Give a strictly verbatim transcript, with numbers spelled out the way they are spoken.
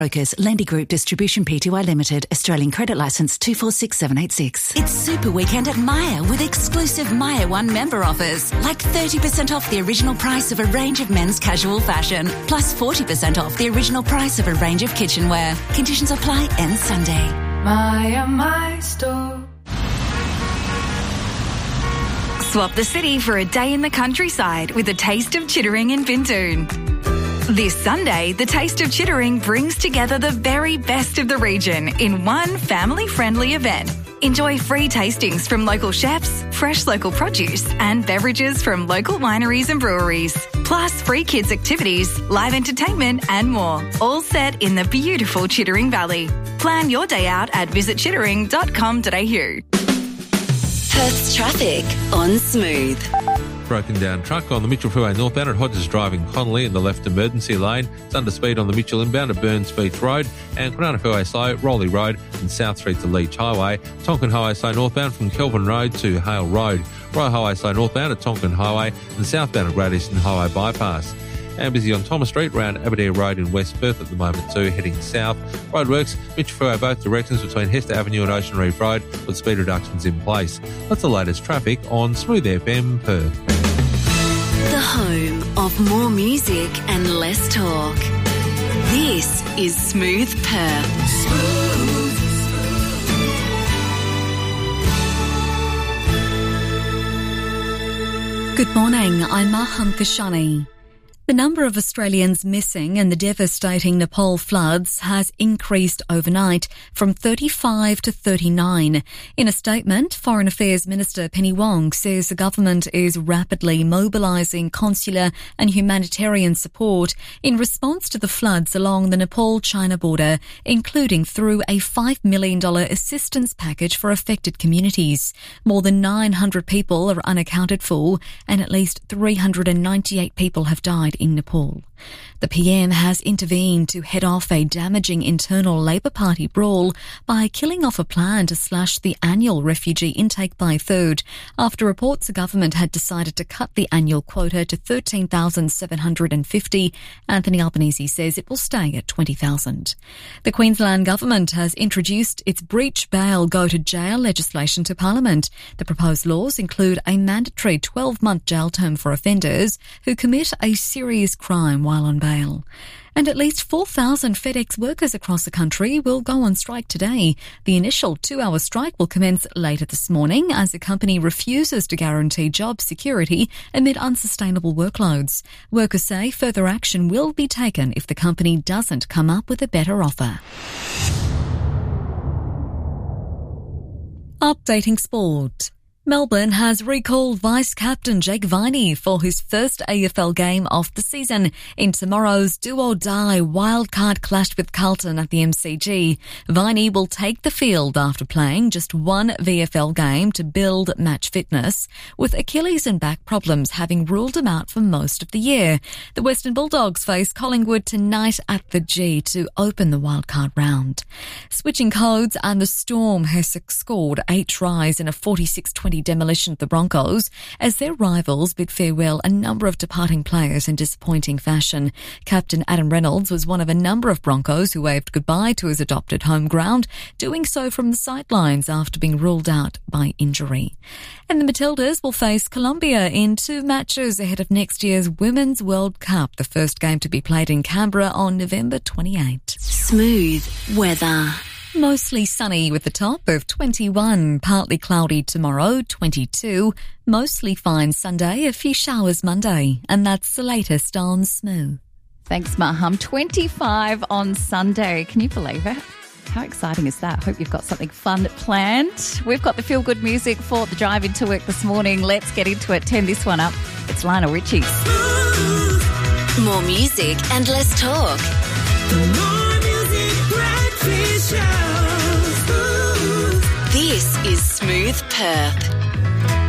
Brokers, Lendy Group Distribution Pty Limited, Australian Credit Licence two four six seven eight six. It's Super Weekend at Myer with exclusive Myer One member offers, like thirty percent off the original price of a range of men's casual fashion, plus forty percent off the original price of a range of kitchenware. Conditions apply end Sunday. Myer, my store. Swap the city for a day in the countryside with a taste of Chittering in Bintoon. This Sunday, the Taste of Chittering brings together the very best of the region in one family-friendly event. Enjoy free tastings from local chefs, fresh local produce and beverages from local wineries and breweries. Plus free kids activities, live entertainment and more. All set in the beautiful Chittering Valley. Plan your day out at visit chittering dot com dot a u. Perth's traffic on Smooth. Broken down truck on the Mitchell Freeway northbound at Hodges Drive in Connolly in the left emergency lane. It's under speed on the Mitchell inbound at Burns Beach Road and Kwinana Freeway slow, Rowley Road and South Street to Leach Highway. Tonkin Highway slow northbound from Kelvin Road to Hale Road. Royal Highway slow northbound at Tonkin Highway and southbound at Great Eastern Highway Bypass. And busy on Thomas Street round Aberdare Road in West Perth at the moment too, heading south. Roadworks, Mitchell Freeway both directions between Hester Avenue and Ocean Reef Road with speed reductions in place. That's the latest traffic on Smooth F M Perth. The home of more music and less talk. This is Smooth Perth. Smooth. Good morning, I'm Maham Kashani. The number of Australians missing in the devastating Nepal floods has increased overnight from thirty-five to thirty-nine. In a statement, Foreign Affairs Minister Penny Wong says the government is rapidly mobilising consular and humanitarian support in response to the floods along the Nepal-China border, including through a five million dollars assistance package for affected communities. More than nine hundred people are unaccounted for and at least three hundred ninety-eight people have died in Nepal. The P M has intervened to head off a damaging internal Labour Party brawl by killing off a plan to slash the annual refugee intake by a third after reports the government had decided to cut the annual quota to thirteen thousand seven hundred fifty. Anthony Albanese says it will stay at twenty thousand. The Queensland government has introduced its breach bail go to jail legislation to Parliament. The proposed laws include a mandatory twelve-month jail term for offenders who commit a serious crime while on bail. And at least four thousand FedEx workers across the country will go on strike today. The initial two-hour strike will commence later this morning as the company refuses to guarantee job security amid unsustainable workloads. Workers say further action will be taken if the company doesn't come up with a better offer. Updating sport. Melbourne has recalled vice-captain Jake Viney for his first A F L game of the season in tomorrow's do-or-die wildcard clash with Carlton at the M C G. Viney will take the field after playing just one V F L game to build match fitness, with Achilles and back problems having ruled him out for most of the year. The Western Bulldogs face Collingwood tonight at the G to open the wildcard round. Switching codes, and the Storm has scored eight tries in a forty-six twenty demolition of the Broncos as their rivals bid farewell a number of departing players in disappointing fashion. Captain Adam Reynolds was one of a number of Broncos who waved goodbye to his adopted home ground, doing so from the sidelines after being ruled out by injury. And the Matildas will face Colombia in two matches ahead of next year's Women's World Cup, the first game to be played in Canberra on November twenty-eighth. Smooth weather. Mostly sunny with a top of twenty-one, partly cloudy tomorrow, twenty-two, mostly fine Sunday, a few showers Monday, and that's the latest on Smooth. Thanks, Maham. twenty-five on Sunday. Can you believe it? How exciting is that? Hope you've got something fun planned. We've got the feel-good music for the drive into work this morning. Let's get into it. Turn this one up. It's Lionel Richie. More music and less talk. More music, breakfast show. This is Smooth Perth.